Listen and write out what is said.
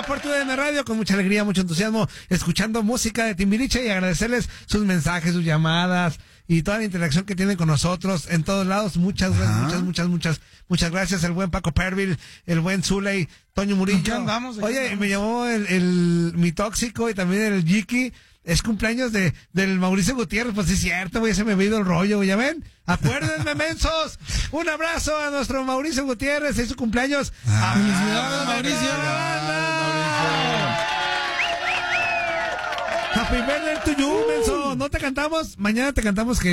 por tu DN Radio con mucha alegría, mucho entusiasmo, escuchando música de Timbiriche y agradecerles sus mensajes, sus llamadas y toda la interacción que tienen con nosotros en todos lados. Muchas gracias. El buen Paco Perville, el buen Zuley, Toño Murillo. Oye, me llamó mi tóxico y también el Jiki. Es cumpleaños del Mauricio Gutiérrez. Pues sí es cierto, güey, se me ha ido el rollo, güey, ¿ya ven? Acuérdenme, mensos. Un abrazo a nuestro Mauricio Gutiérrez, es su cumpleaños. ¡Felicidades, Mauricio! Happy birthday to you, menso. ¿No te cantamos? Mañana te cantamos que